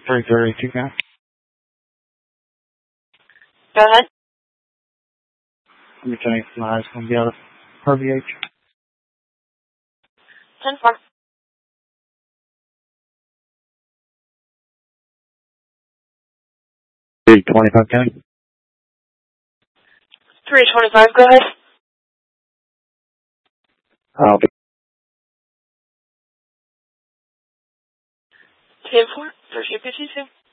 332 now. Go ahead. I'm returning flies going to be out of Harvey H. 10-4. 325 County. 325, go ahead. I'll be 10-4, 1352.